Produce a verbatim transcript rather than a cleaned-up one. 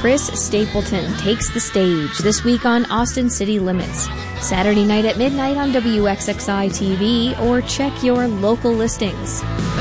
Chris Stapleton takes the stage this week on Austin City Limits. Saturday night at midnight on W X X I T V, or check your local listings.